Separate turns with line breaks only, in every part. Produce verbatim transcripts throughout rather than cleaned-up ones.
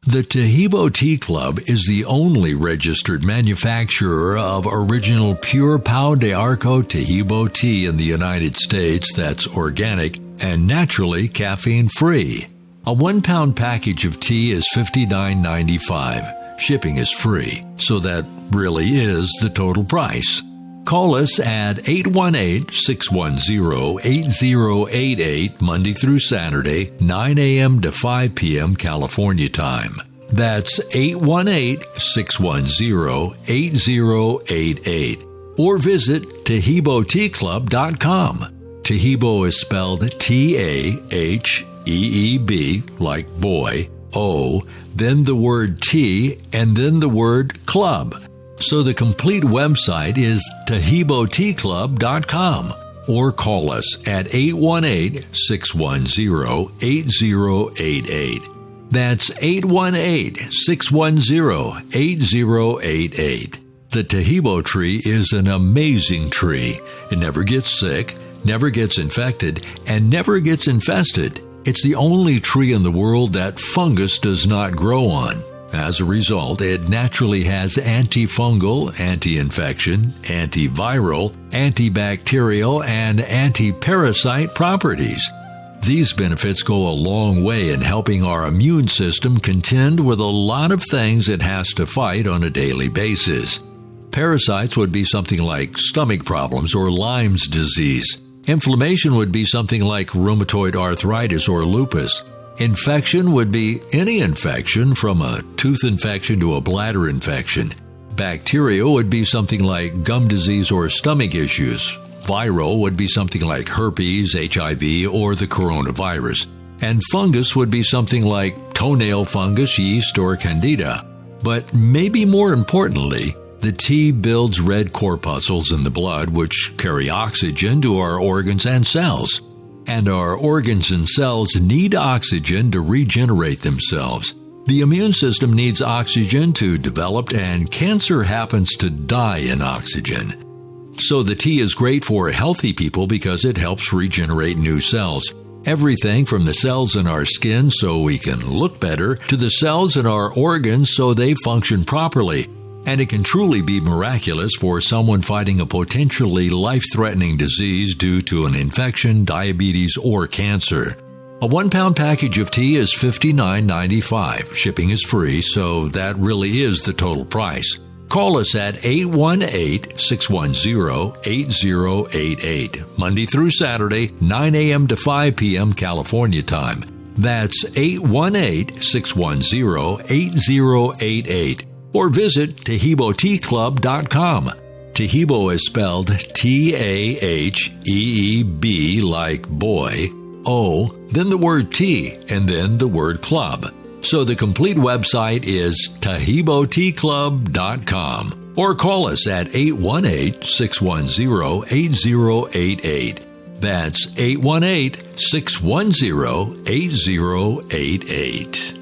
The Taheebo Tea Club is the only registered manufacturer of original pure Pau de Arco Taheebo tea in the United States that's organic and naturally caffeine-free. A one-pound package of tea is fifty-nine ninety-five. Shipping is free, so that really is the total price. Call us at eight one eight, six one zero, eight zero eight eight Monday through Saturday, nine a.m. to five p.m. California time. That's eight one eight, six one zero, eight zero eight eight. Or visit Taheebo Tea Club dot com. Taheebo is spelled T A H E E B, like boy, O, then the word tea, and then the word club. So the complete website is Taheebo Tea Club dot com, or call us at eight one eight, six one zero, eight zero eight eight. That's eight one eight, six one zero, eight zero eight eight. The Taheebo tree is an amazing tree. It never gets sick, never gets infected, and never gets infested. It's the only tree in the world that fungus does not grow on. As a result, it naturally has antifungal, anti-infection, antiviral, antibacterial, and anti-parasite properties. These benefits go a long way in helping our immune system contend with a lot of things it has to fight on a daily basis. Parasites would be something like stomach problems or Lyme's disease. Inflammation would be something like rheumatoid arthritis or lupus. Infection would be any infection, from a tooth infection to a bladder infection. Bacteria would be something like gum disease or stomach issues. Viral would be something like herpes, H I V, or the coronavirus. And fungus would be something like toenail fungus, yeast, or candida. But maybe more importantly, the tea builds red corpuscles in the blood, which carry oxygen to our organs and cells. And our organs and cells need oxygen to regenerate themselves. The immune system needs oxygen to develop, and cancer happens to die in oxygen. So the tea is great for healthy people because it helps regenerate new cells. Everything from the cells in our skin so we can look better to the cells in our organs so they function properly. And it can truly be miraculous for someone fighting a potentially life-threatening disease due to an infection, diabetes, or cancer. A one-pound package of tea is fifty-nine ninety-five. Shipping is free, so that really is the total price. Call us at eight one eight, six one zero, eight zero eight eight. Monday through Saturday, nine a.m. to five p.m. California time. That's eight one eight, six one zero, eight zero eight eight. Or visit Taheebo Tea Club dot com. Taheebo is spelled T A H E E B, like boy, O, then the word tea, and then the word club. So the complete website is Taheebo Tea Club dot com. Or call us at eight one eight, six one zero, eight zero eight eight. That's eight one eight, six one zero, eight zero eight eight.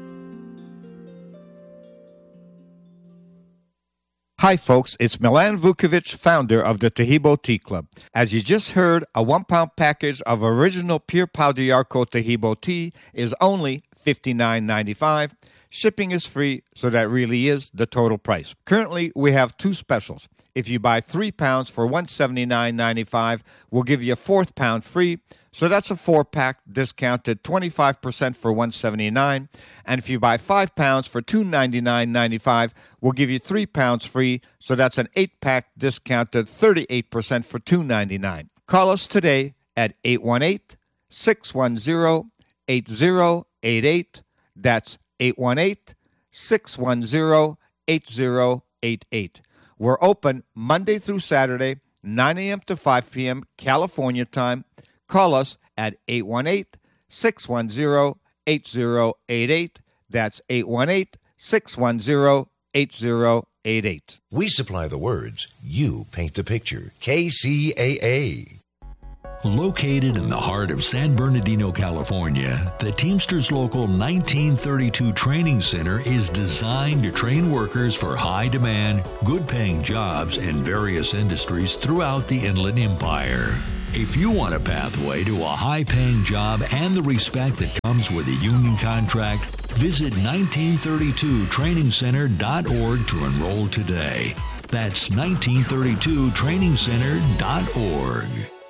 Hi folks, it's Milan Vukovic, founder of the Taheebo Tea Club. As you just heard, a one-pound package of original pure Pau de Arco Taheebo tea is only fifty-nine ninety-five. Shipping is free, so that really is the total price. Currently, we have two specials. If you buy three pounds for one hundred seventy-nine ninety-five, we'll give you a fourth pound free. So that's a four-pack discounted twenty-five percent for one hundred seventy-nine dollars. And if you buy five pounds for two hundred ninety-nine ninety-five, we'll give you three pounds free. So that's an eight-pack discounted thirty-eight percent for two hundred ninety-nine dollars. Call us today at eight one eight, six one zero, eight zero eight eight. That's eight one eight, six one zero, eight zero eight eight. We're open Monday through Saturday, nine a.m. to five p.m. California time. Call us at eight one eight, six one zero, eight zero eight eight. That's eight one eight, six one zero, eight zero eight eight.
We supply the words. You paint the picture. K C A A.
Located in the heart of San Bernardino, California, the Teamsters Local nineteen thirty-two Training Center is designed to train workers for high-demand, good-paying jobs in various industries throughout the Inland Empire. If you want a pathway to a high-paying job and the respect that comes with a union contract, Visit nineteen thirty-two training center dot org to enroll today. That's nineteen thirty-two training center dot org.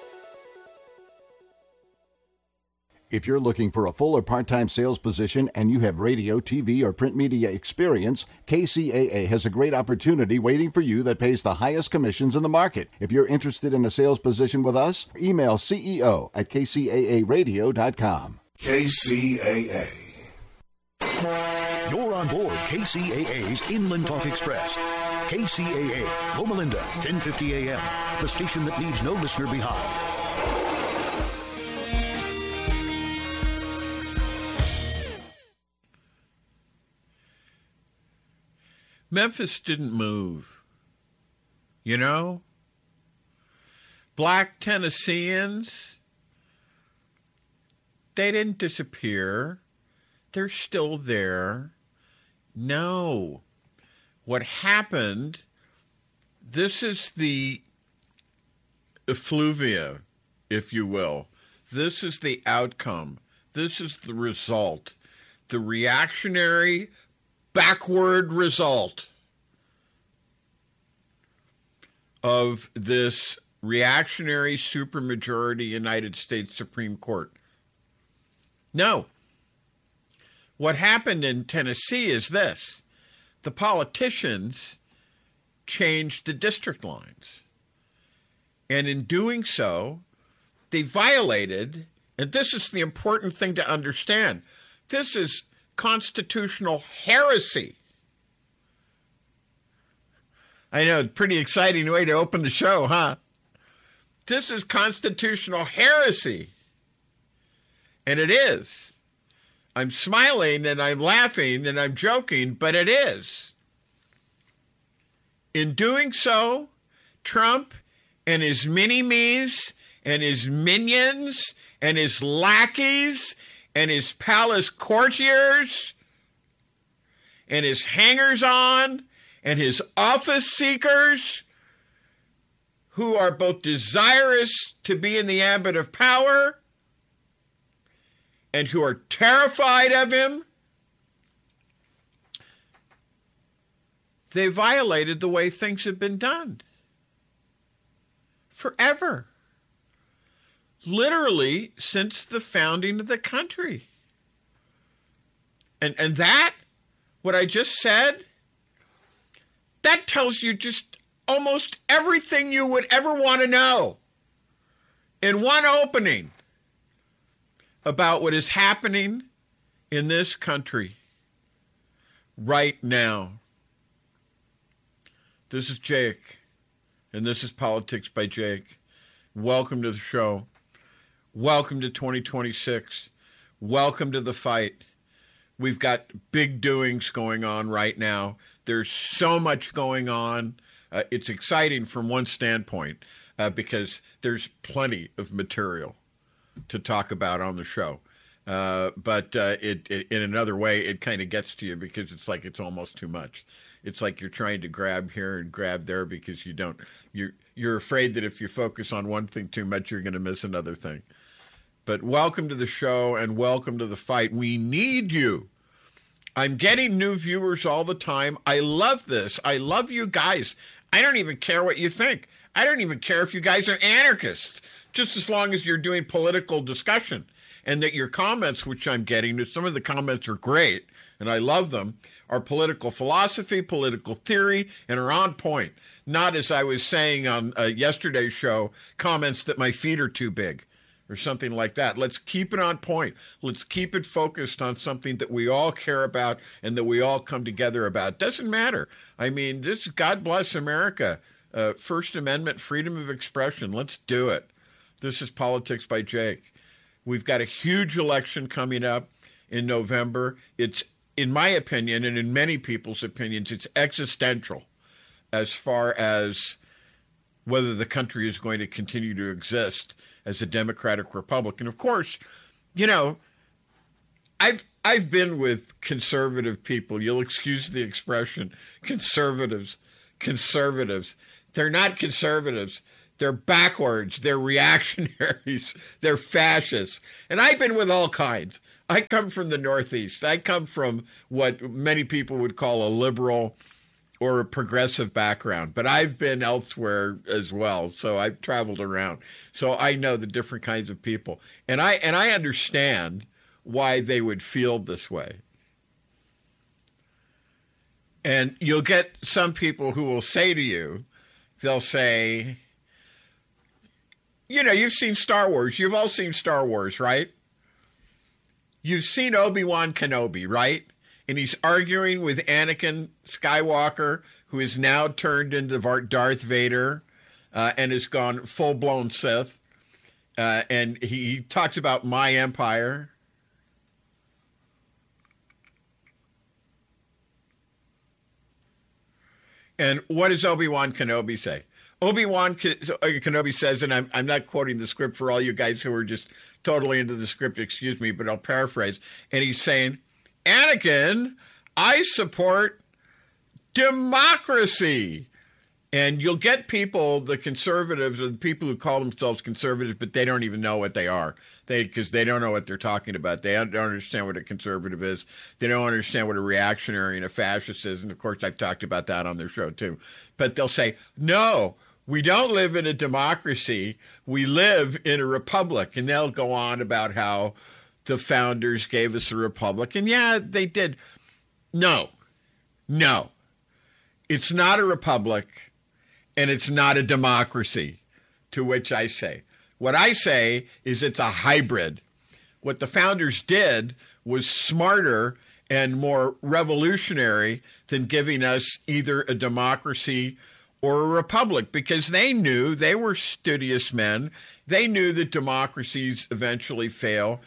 If you're looking for a full or part-time sales position and you have radio, T V, or print media experience, K C A A has a great opportunity waiting for you that pays the highest commissions in the market. If you're interested in a sales position with us, email C E O at K C A A radio dot com.
K C A A.
You're on board K C A A's Inland Talk Express. K C A A, Loma Linda, ten fifty a.m., the station that leaves no listener behind.
Memphis didn't move. You know? Black Tennesseans, they didn't disappear. They're still there. No. What happened, this is the effluvia, if you will. This is the outcome. This is the result. The reactionary, backward result of this reactionary supermajority United States Supreme Court. No. What happened in Tennessee is this. The politicians changed the district lines. And in doing so, they violated, and this is the important thing to understand, this is constitutional heresy. I know, pretty exciting way to open the show, huh? This is constitutional heresy. And it is. I'm smiling and I'm laughing and I'm joking, but it is. In doing so, Trump and his mini-me's and his minions and his lackeys and his palace courtiers and his hangers-on and his office seekers who are both desirous to be in the ambit of power and who are terrified of him, they violated the way things have been done. Forever. Literally since the founding of the country. And and that, what I just said, that tells you just almost everything you would ever want to know in one opening about what is happening in this country right now. This is Jake, and this is Politics by Jake. Welcome to the show. Welcome to twenty twenty-six. Welcome to the fight. We've got big doings going on right now. There's so much going on. Uh, it's exciting from one standpoint uh, because there's plenty of material to talk about on the show. Uh, but uh, it, it, in another way, it kind of gets to you because it's like it's almost too much. It's like you're trying to grab here and grab there because you don't. You're, you're afraid that if you focus on one thing too much, you're going to miss another thing. But welcome to the show and welcome to the fight. We need you. I'm getting new viewers all the time. I love this. I love you guys. I don't even care what you think. I don't even care if you guys are anarchists, just as long as you're doing political discussion and that your comments, which I'm getting, some of the comments are great, and I love them, are political philosophy, political theory, and are on point. Not, as I was saying on uh, yesterday's show, comments that my feet are too big or something like that. Let's keep it on point. Let's keep it focused on something that we all care about and that we all come together about. Doesn't matter. I mean, this, God bless America. Uh, First Amendment, freedom of expression. Let's do it. This is Politics by Jake. We've got a huge election coming up in November. It's, in my opinion, and in many people's opinions, it's existential as far as whether the country is going to continue to exist as a democratic republic. And of course, you know, I've I've been with conservative people. You'll excuse the expression, conservatives, conservatives. They're not conservatives. They're backwards. They're reactionaries. They're fascists. And I've been with all kinds. I come from the Northeast. I come from what many people would call a liberal or a progressive background, but I've been elsewhere as well. So I've traveled around. So I know the different kinds of people. And I and I understand why they would feel this way. And you'll get some people who will say to you, they'll say, you know, you've seen Star Wars. You've all seen Star Wars, right? You've seen Obi-Wan Kenobi, right? And he's arguing with Anakin Skywalker, who is now turned into Darth Vader uh, and has gone full-blown Sith. Uh, and he, he talks about my empire. And what does Obi-Wan Kenobi say? Obi-Wan Kenobi says, and I'm, I'm not quoting the script for all you guys who are just totally into the script, excuse me, but I'll paraphrase. And he's saying, Anakin, I support democracy. And you'll get people, the conservatives, or the people who call themselves conservatives, but they don't even know what they are. They because they don't know what they're talking about. They don't understand what a conservative is. They don't understand what a reactionary and a fascist is. And, of course, I've talked about that on their show, too. But they'll say, no, we don't live in a democracy. We live in a republic. And they'll go on about how the founders gave us a republic. And, yeah, they did. No, no, it's not a republic. And it's not a democracy, to which I say. What I say is it's a hybrid. What the founders did was smarter and more revolutionary than giving us either a democracy or a republic, because they knew, they were studious men. They knew that democracies eventually fail.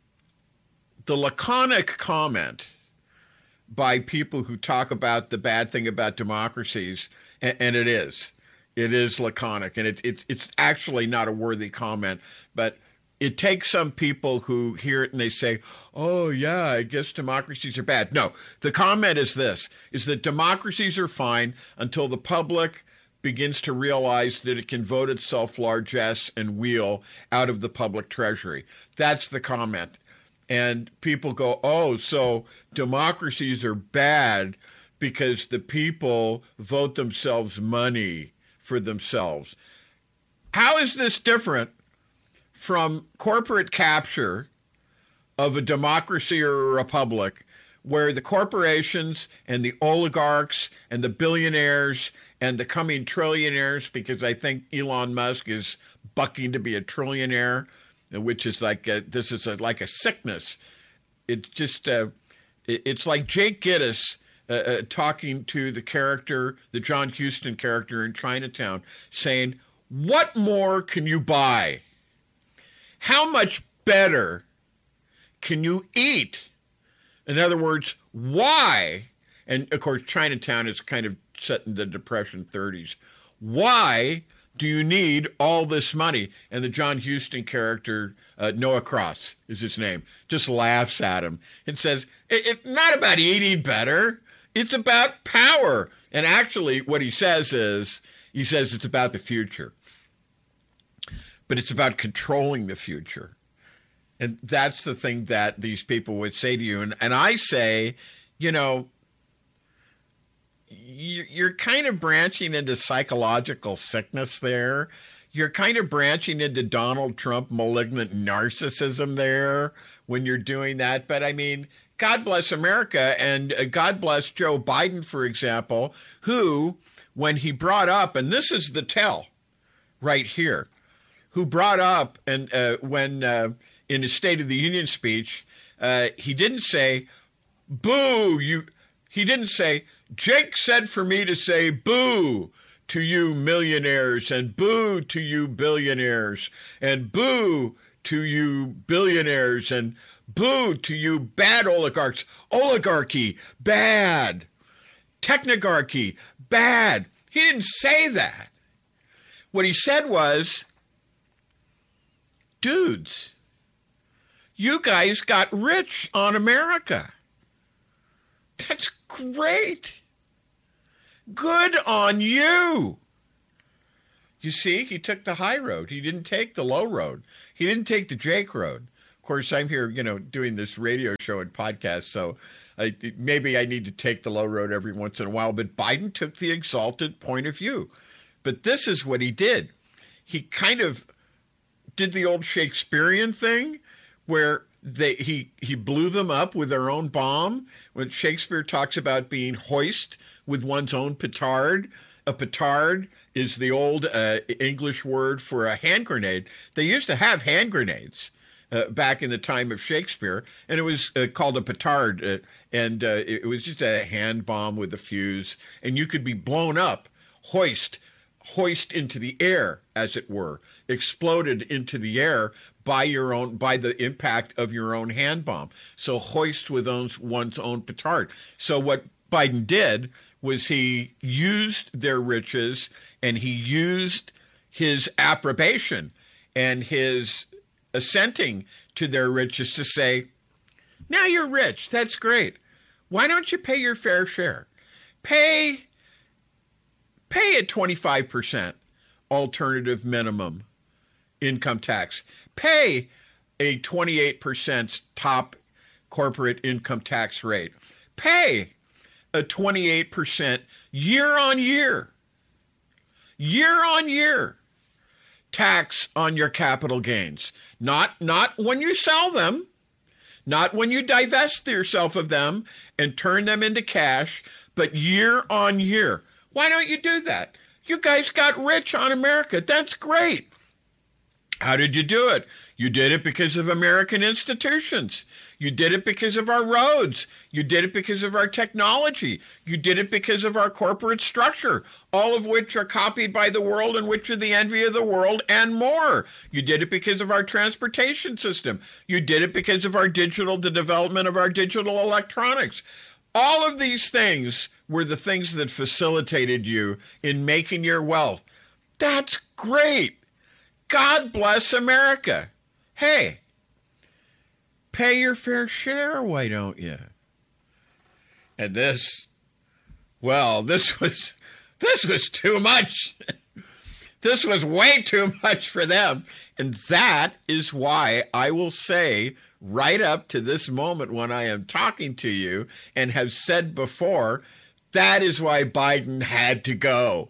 The laconic comment by people who talk about the bad thing about democracies, and, and it is. It is laconic, and it, it's it's actually not a worthy comment, but it takes some people who hear it and they say, oh, yeah, I guess democracies are bad. No, the comment is this, is that democracies are fine until the public begins to realize that it can vote itself largesse and wheel out of the public treasury. That's the comment. And people go, oh, so democracies are bad because the people vote themselves money for themselves. How is this different from corporate capture of a democracy or a republic where the corporations and the oligarchs and the billionaires and the coming trillionaires, because I think Elon Musk is bucking to be a trillionaire, which is like a, this is a, like a sickness. It's just uh, it, it's like Jake Gittes Uh, uh, talking to the character, the John Huston character in Chinatown, saying, what more can you buy? How much better can you eat? In other words, why? And, of course, Chinatown is kind of set in the Depression thirties. Why do you need all this money? And the John Huston character, uh, Noah Cross is his name, just laughs at him and says, it, it's not about eating better. It's about power. And actually what he says is, he says it's about the future. But it's about controlling the future. And that's the thing that these people would say to you. And, and I say, you know, you're kind of branching into psychological sickness there. You're kind of branching into Donald Trump malignant narcissism there when you're doing that. But I mean, God bless America, and God bless Joe Biden, for example, who, when he brought up, and this is the tell right here, who brought up, and uh, when uh, in his State of the Union speech, uh, he didn't say, boo, you. He didn't say, Jake said for me to say boo to you millionaires, and boo to you billionaires, and boo to you billionaires, and boo to you bad oligarchs. Oligarchy, bad. Technocracy, bad. He didn't say that. What he said was, dudes, you guys got rich on America. That's great. Good on you. You see, he took the high road. He didn't take the low road. He didn't take the Jake road. Of course, I'm here, you know, doing this radio show and podcast, so I, maybe I need to take the low road every once in a while. But Biden took the exalted point of view. But this is what he did. He kind of did the old Shakespearean thing where they he he blew them up with their own bomb. When Shakespeare talks about being hoist with one's own petard, a petard is the old uh, English word for a hand grenade. They used to have hand grenades uh, back in the time of Shakespeare, and it was uh, called a petard, uh, and uh, it was just a hand bomb with a fuse, and you could be blown up, hoist, hoist into the air, as it were, exploded into the air by your own, by the impact of your own hand bomb. So hoist with one's, one's own petard. So what Biden did was he used their riches and he used his approbation and his assenting to their riches to say, now you're rich. That's great. Why don't you pay your fair share? Pay Pay a twenty-five percent alternative minimum income tax. Pay a twenty-eight percent top corporate income tax rate. Pay a twenty-eight percent year on year, year on year tax on your capital gains. Not, not when you sell them, not when you divest yourself of them and turn them into cash, but year on year. Why don't you do that? You guys got rich on America. That's great. How did you do it? You did it because of American institutions. You did it because of our roads. You did it because of our technology. You did it because of our corporate structure, all of which are copied by the world and which are the envy of the world and more. You did it because of our transportation system. You did it because of our digital, the development of our digital electronics. All of these things were the things that facilitated you in making your wealth. That's great. God bless America. Hey, pay your fair share, why don't you? And this, well, this was, this was too much. This was way too much for them. And that is why I will say right up to this moment when I am talking to you and have said before, that is why Biden had to go.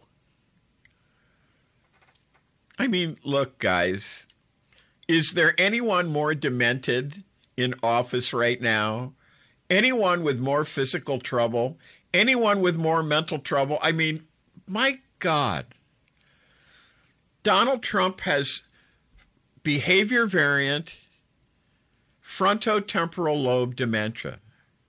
I mean, look, guys, is there anyone more demented in office right now? Anyone with more physical trouble? Anyone with more mental trouble? I mean, my God. Donald Trump has behavior variant frontotemporal lobe dementia.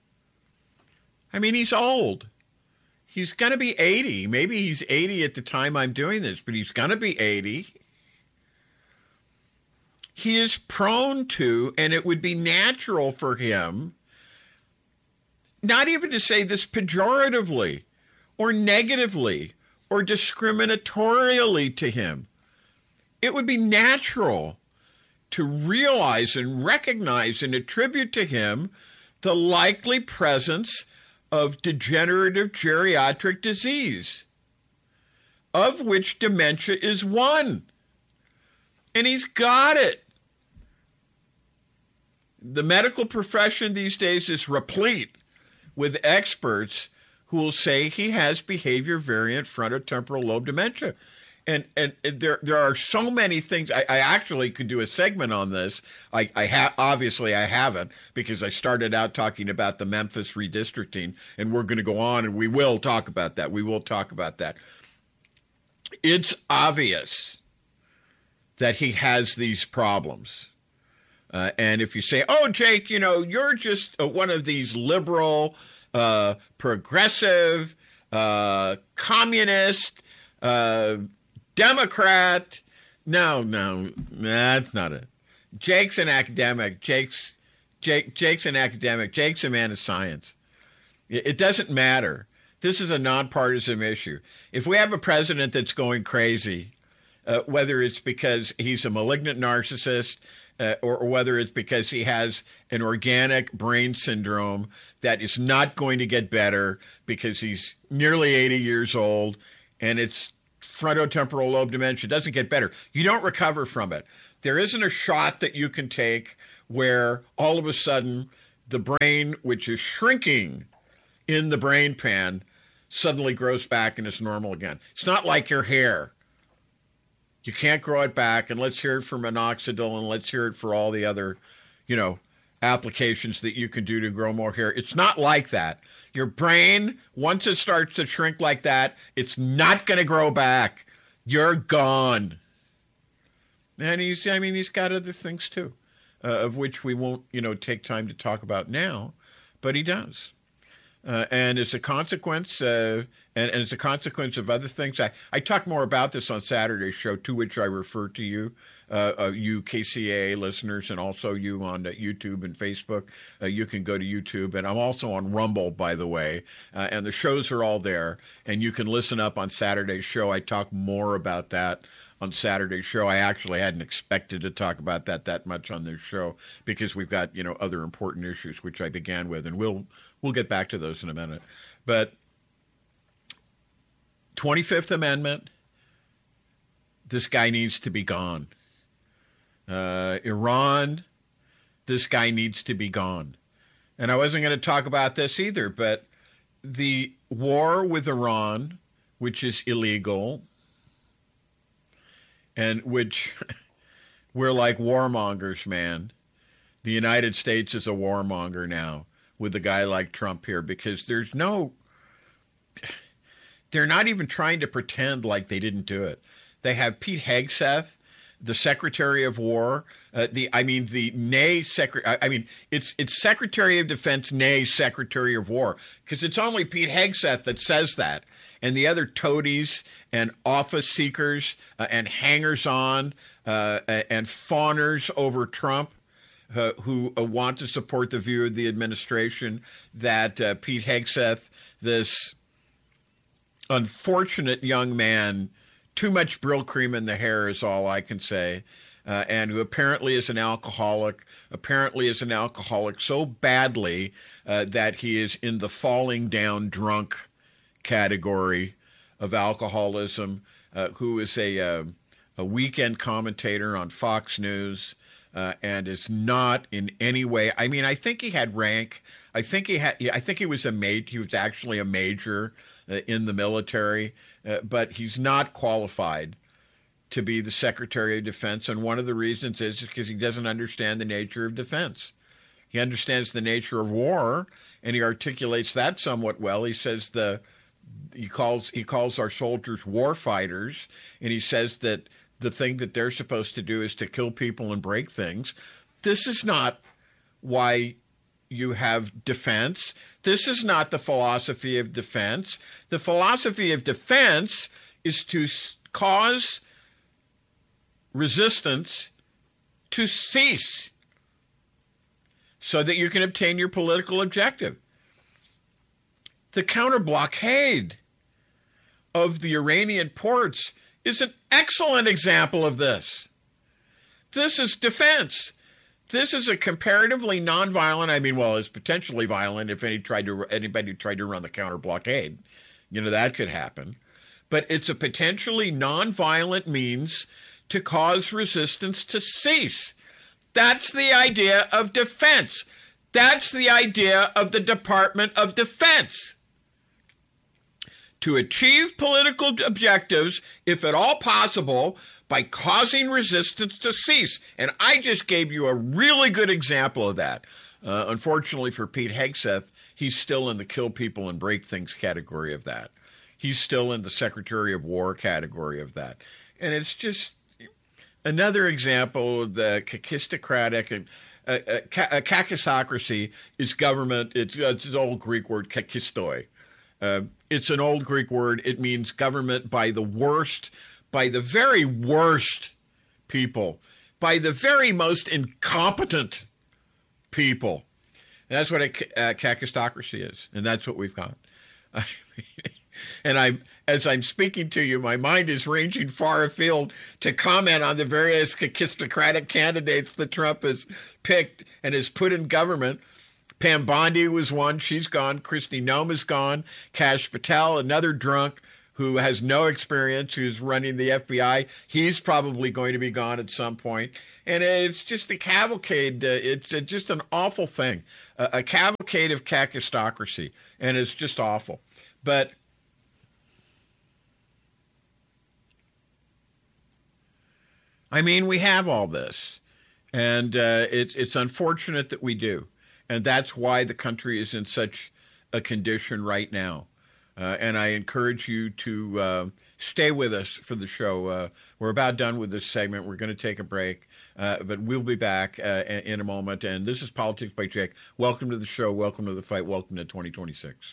I mean, he's old. He's going to be eighty. Maybe he's eighty at the time I'm doing this, but he's going to be eighty. He is prone to, and it would be natural for him, not even to say this pejoratively or negatively or discriminatorially to him. It would be natural to realize and recognize and attribute to him the likely presence of degenerative geriatric disease, of which dementia is one. And he's got it. The medical profession these days is replete with experts who will say he has behavior variant frontotemporal lobe dementia. And and there there are so many things. I, I actually could do a segment on this. I, I ha- obviously I haven't, because I started out talking about the Memphis redistricting, and we're going to go on and we will talk about that. We will talk about that. It's obvious that he has these problems. Uh, and if you say, oh, Jake, you know, you're just uh, one of these liberal, uh, progressive, uh, communist, uh, Democrat. No, no, that's not it. Jake's an academic. Jake's Jake. Jake's an academic. Jake's a man of science. It, it doesn't matter. This is a nonpartisan issue. If we have a president that's going crazy, uh, whether it's because he's a malignant narcissist, uh, or, or whether it's because he has an organic brain syndrome that is not going to get better because he's nearly eighty years old, and it's frontotemporal lobe dementia, doesn't get better. You don't recover from it. There isn't a shot that you can take where all of a sudden the brain, which is shrinking in the brain pan, suddenly grows back and is normal again. It's not like your hair. You can't grow it back, and let's hear it for minoxidil, and let's hear it for all the other, you know, applications that you can do to grow more hair. It's not like that. Your brain, once it starts to shrink like that, it's not going to grow back. You're gone. And he's, I mean, he's got other things too, uh, of which we won't, you know, take time to talk about now, but he does. Uh, and as a consequence, uh, and, and as a consequence of other things, I, I talk more about this on Saturday's show, to which I refer to you, uh, uh, you K C A A listeners, and also you on uh, YouTube and Facebook. Uh, you can go to YouTube, and I'm also on Rumble, by the way, uh, and the shows are all there, and you can listen up on Saturday's show. I talk more about that on Saturday's show. I actually hadn't expected to talk about that that much on this show because we've got, you know, other important issues, which I began with, and we'll we'll get back to those in a minute. But twenty-fifth Amendment, this guy needs to be gone. Uh, Iran, this guy needs to be gone. And I wasn't going to talk about this either, but the war with Iran, which is illegal, and which we're like warmongers, man. The United States is a warmonger now with a guy like Trump here, because there's no, they're not even trying to pretend like they didn't do it. They have Pete Hegseth, the Secretary of War, uh, the I mean the nay secretary. I mean it's it's Secretary of Defense, nay Secretary of War, because it's only Pete Hegseth that says that, and the other toadies and office seekers uh, and hangers-on uh, and fawners over Trump, uh, who uh, want to support the view of the administration that uh, Pete Hegseth, this unfortunate young man, too much Brill cream in the hair is all I can say, uh, and who apparently is an alcoholic, apparently is an alcoholic so badly uh, that he is in the falling down drunk category of alcoholism, uh, who is a, uh, a weekend commentator on Fox News, uh, and is not in any way, I mean, I think he had rank. I think he had, I think he was a major, he was actually a major uh, in the military, uh, but he's not qualified to be the Secretary of Defense. And one of the reasons is because he doesn't understand the nature of defense. He understands the nature of war, and he articulates that somewhat well. He says the, he calls, he calls our soldiers war fighters, and he says that the thing that they're supposed to do is to kill people and break things. This is not why you have defense. This is not the philosophy of defense. The philosophy of defense is to cause resistance to cease so that you can obtain your political objective. The counter blockade of the Iranian ports is an excellent example of this. This is defense. This is a comparatively nonviolent, I mean, well, it's potentially violent if any tried to, anybody tried to run the counter blockade. You know, that could happen. But it's a potentially nonviolent means to cause resistance to cease. That's the idea of defense. That's the idea of the Department of Defense. To achieve political objectives, if at all possible, by causing resistance to cease. And I just gave you a really good example of that. Uh, unfortunately for Pete Hegseth, he's still in the kill people and break things category of that. He's still in the Secretary of War category of that. And it's just another example of the kakistocratic and uh, uh, ka- kakistocracy is government. It's, uh, it's an old Greek word, kakistoi. Uh, it's an old Greek word. It means government by the worst, by the very worst people, by the very most incompetent people. And that's what a uh, kakistocracy is, and that's what we've got. And I'm, as I'm speaking to you, my mind is ranging far afield to comment on the various kakistocratic candidates that Trump has picked and has put in government. Pam Bondi was one. She's gone. Kristi Noem is gone. Kash Patel, another drunk who has no experience, who's running the F B I. He's probably going to be gone at some point. And it's just a cavalcade. Uh, it's uh, just an awful thing, uh, a cavalcade of kakistocracy. And it's just awful. But I mean, we have all this. And uh, it's it's unfortunate that we do. And that's why the country is in such a condition right now. Uh, and I encourage you to uh, stay with us for the show. Uh, we're about done with this segment. We're going to take a break, uh, but we'll be back uh, in a moment. And this is Politics by Jake. Welcome to the show. Welcome to the fight. Welcome to twenty twenty-six.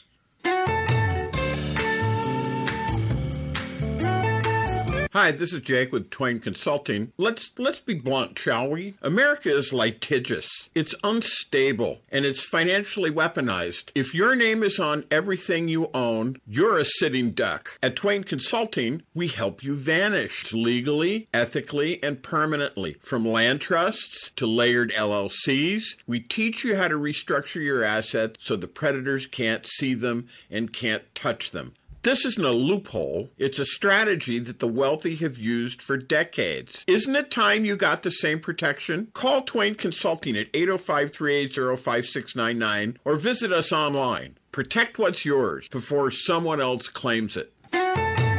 Hi, this is Jake with Twain Consulting. Let's let's be blunt, shall we? America is litigious. It's unstable, and it's financially weaponized. If your name is on everything you own, you're a sitting duck. At Twain Consulting, we help you vanish legally, ethically, and permanently. From land trusts to layered L L Cs, we teach you how to restructure your assets so the predators can't see them and can't touch them. This isn't a loophole. It's a strategy that the wealthy have used for decades. Isn't it time you got the same protection? Call Twain Consulting at eight oh five, three eight zero, five six nine nine or visit us online. Protect what's yours before someone else claims it.